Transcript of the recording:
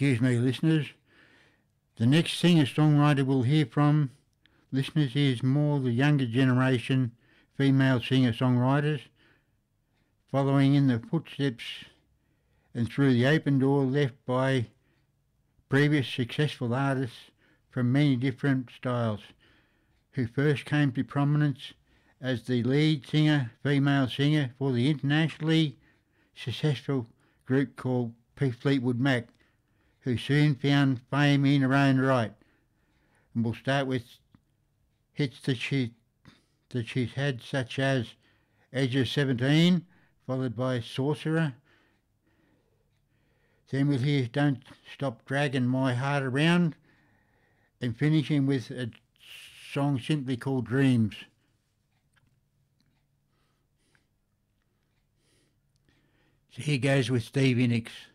excuse me, listeners. The next singer-songwriter we'll hear from, listeners, is more the younger generation female singer-songwriters, following in the footsteps and through the open door left by previous successful artists from many different styles, who first came to prominence as the lead singer, female singer for the internationally successful group called Fleetwood Mac, who soon found fame in her own right. And we'll start with hits that she's had, such as Edge of 17, followed by Sorcerer. Then we'll hear Don't Stop Dragging My Heart Around, and finishing with a song simply called Dreams. So here goes with Stevie Nicks.